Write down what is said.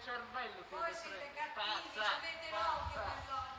cervello che Voi siete cattivi, avete l'occhio per l'occhio.